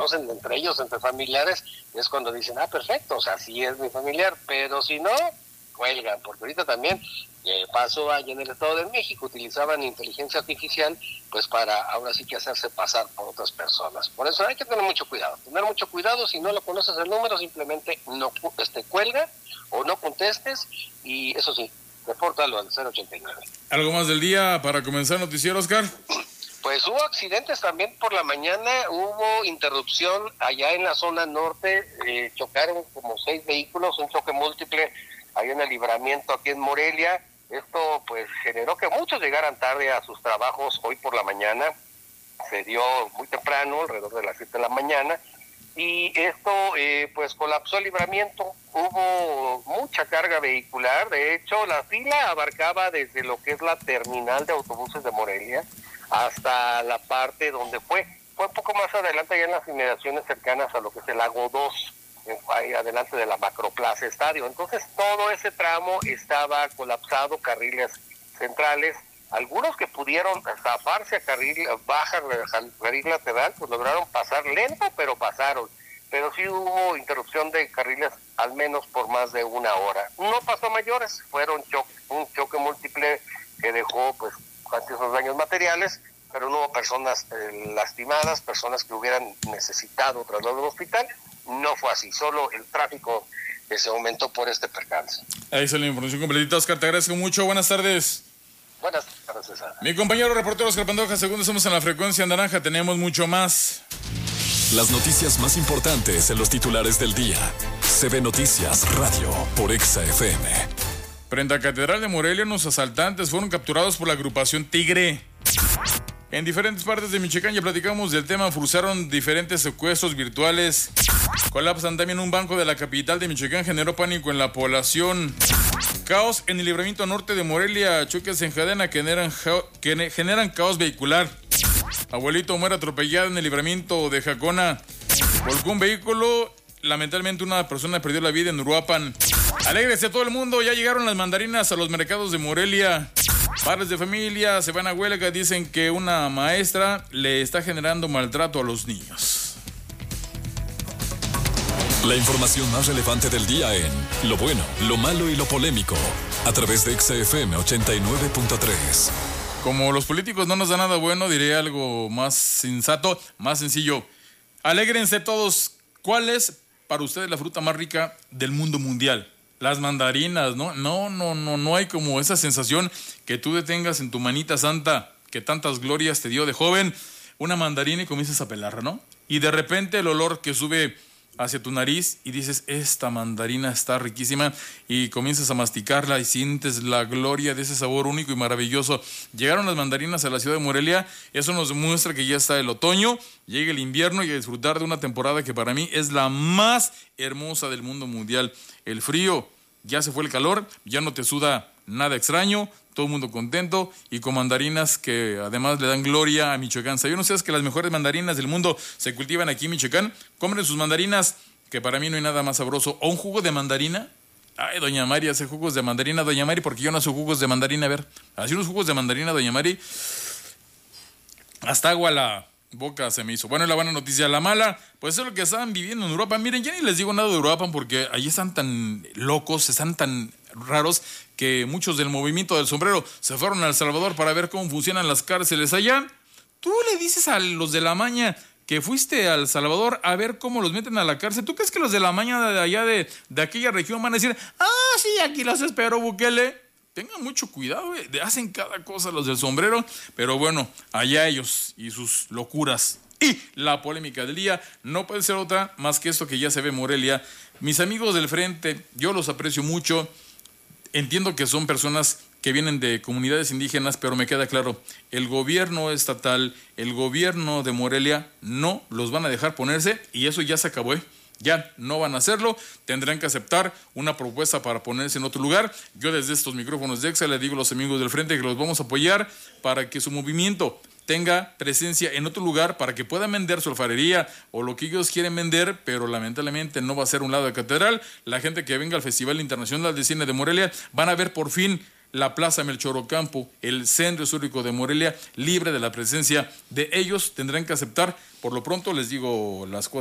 conocen entre ellos, entre familiares, es cuando dicen, perfecto, o sea, sí es mi familiar, pero si no, cuelgan, porque ahorita también pasó allá en el Estado de México, utilizaban inteligencia artificial, pues para ahora sí que hacerse pasar por otras personas. Por eso hay que tener mucho cuidado, si no lo conoces el número, simplemente no cuelga o no contestes, y eso sí, repórtalo al 089. ¿Algo más del día para comenzar el noticiero, Oscar? Pues hubo accidentes también por la mañana, hubo interrupción allá en la zona norte, chocaron como 6 vehículos, un choque múltiple allá en el Libramiento, aquí en Morelia. Esto pues generó que muchos llegaran tarde a sus trabajos hoy por la mañana, se dio muy temprano, alrededor de las 7 de la mañana, y esto pues colapsó el Libramiento, hubo mucha carga vehicular, de hecho la fila abarcaba desde lo que es la terminal de autobuses de Morelia hasta la parte donde fue un poco más adelante, allá en las inmediaciones cercanas a lo que es el Lago 2, ahí adelante de la Macroplaza Estadio. Entonces todo ese tramo estaba colapsado, carriles centrales, algunos que pudieron zafarse a carril baja, carril lateral, pues lograron pasar lento, pero pasaron. Pero sí hubo interrupción de carriles al menos por más de una hora. No pasó a mayores, fueron un choque múltiple que dejó pues cuantiosos daños materiales, pero no hubo personas lastimadas, personas que hubieran necesitado traslado al hospital. No fue así, solo el tráfico que se aumentó por este percance. Ahí está la información completita, Oscar, te agradezco mucho, buenas tardes. Buenas tardes, César. Mi compañero reportero Oscar Pantoja, segundo estamos en la frecuencia naranja, tenemos mucho más. Las noticias más importantes en los titulares del día. CB Noticias Radio por Exa FM. Frente a Catedral de Morelia, unos asaltantes fueron capturados por la agrupación Tigre. En diferentes partes de Michoacán, ya platicamos del tema, forzaron diferentes secuestros virtuales. Colapsan también un banco de la capital de Michoacán, generó pánico en la población. Caos en el Libramiento norte de Morelia, choques en cadena que generan caos vehicular. Abuelito muere atropellado en el Libramiento de Jacona. Volcó un vehículo, lamentablemente una persona perdió la vida en Uruapan. Alégrese a todo el mundo, ya llegaron las mandarinas a los mercados de Morelia. Padres de familia se van a huelga, dicen que una maestra le está generando maltrato a los niños. La información más relevante del día en Lo Bueno, Lo Malo y Lo Polémico, a través de Exa FM 89.3. Como los políticos no nos dan nada bueno, diré algo más sensato, más sencillo. Alégrense todos. ¿Cuál es para ustedes la fruta más rica del mundo mundial? Las mandarinas, ¿no? No hay como esa sensación que tú detengas en tu manita santa, que tantas glorias te dio de joven, una mandarina y comienzas a pelarla, ¿no? Y de repente el olor que sube hacia tu nariz y dices, esta mandarina está riquísima, y comienzas a masticarla y sientes la gloria de ese sabor único y maravilloso. Llegaron las mandarinas a la ciudad de Morelia, eso nos demuestra que ya está el otoño, llega el invierno y a disfrutar de una temporada que para mí es la más hermosa del mundo mundial. El frío, ya se fue el calor, ya no te suda nada extraño, todo el mundo contento y con mandarinas que además le dan gloria a Michoacán. ¿Sabían ustedes que las mejores mandarinas del mundo se cultivan aquí en Michoacán? Compren sus mandarinas, que para mí no hay nada más sabroso. ¿O un jugo de mandarina? Ay, doña Mari hace jugos de mandarina, doña Mari, porque yo no hago jugos de mandarina. A ver, hace unos jugos de mandarina, doña Mari. Hasta agua la boca se me hizo. Bueno, la buena noticia, la mala, pues es lo que estaban viviendo en Europa. Miren, ya ni les digo nada de Europa porque allí están tan locos, están tan raros que muchos del movimiento del sombrero se fueron a El Salvador para ver cómo funcionan las cárceles allá. Tú le dices a los de la maña que fuiste a El Salvador a ver cómo los meten a la cárcel. ¿Tú crees que los de la maña de allá de aquella región van a decir, sí, aquí los espero, Bukele? Tengan mucho cuidado, hacen cada cosa los del sombrero, pero bueno, allá ellos y sus locuras. Y la polémica del día no puede ser otra más que esto que ya se ve en Morelia. Mis amigos del frente, yo los aprecio mucho, entiendo que son personas que vienen de comunidades indígenas, pero me queda claro, el gobierno estatal, el gobierno de Morelia no los van a dejar ponerse y eso ya se acabó, Ya no van a hacerlo, tendrán que aceptar una propuesta para ponerse en otro lugar. Yo desde estos micrófonos de Exa le digo a los amigos del frente que los vamos a apoyar para que su movimiento tenga presencia en otro lugar, para que puedan vender su alfarería o lo que ellos quieren vender, pero lamentablemente no va a ser un lado de Catedral. La gente que venga al Festival Internacional de Cine de Morelia van a ver por fin la Plaza Melchor Ocampo, el centro histórico de Morelia, libre de la presencia de ellos. Tendrán que aceptar, por lo pronto les digo las cosas